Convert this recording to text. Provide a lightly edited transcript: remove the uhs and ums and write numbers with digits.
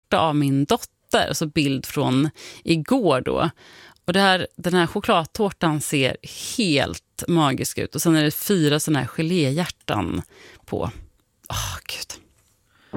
hjärta av min dotter. Så bild från igår då. Och den här chokladtårtan ser helt magisk ut. Och sen är det 4 såna här geléhjärtan på. Gud.